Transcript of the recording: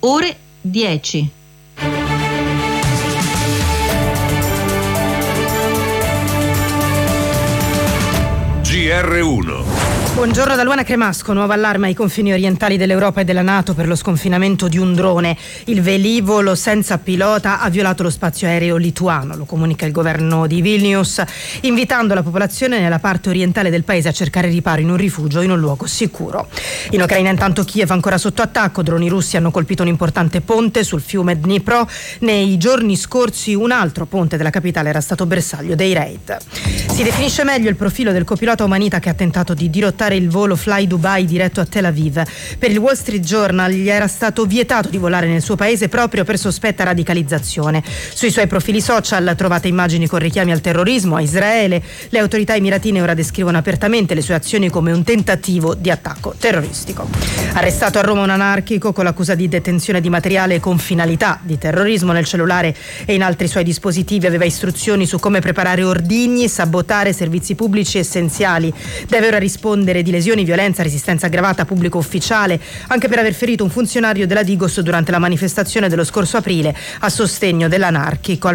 ore 10. GR1. Buongiorno da Luana Cremasco. Nuovo allarme ai confini orientali dell'Europa e della NATO per lo sconfinamento di un drone. Il velivolo senza pilota ha violato lo spazio aereo lituano, lo comunica il governo di Vilnius, invitando la popolazione nella parte orientale del paese a cercare riparo in un rifugio in un luogo sicuro. In Ucraina intanto Kiev ancora sotto attacco. Droni russi hanno colpito un importante ponte sul fiume Dnipro. Nei giorni scorsi un altro ponte della capitale era stato bersaglio dei raid. Si definisce meglio il profilo del copilota Omanita che ha tentato di dirottare il volo Fly Dubai diretto a Tel Aviv. Per il Wall Street Journal gli era stato vietato di volare nel suo paese proprio per sospetta radicalizzazione. Sui suoi profili social trovate immagini con richiami al terrorismo, a Israele. Le autorità emiratine ora descrivono apertamente le sue azioni come un tentativo di attacco terroristico. Arrestato a Roma un anarchico con l'accusa di detenzione di materiale con finalità di terrorismo. Nel cellulare e in altri suoi dispositivi aveva istruzioni su come preparare ordigni, sabotare servizi pubblici essenziali. Deve ora rispondere di lesioni, violenza, resistenza aggravata a pubblico ufficiale, anche per aver ferito un funzionario della Digos durante la manifestazione dello scorso aprile a sostegno dell'anarchico.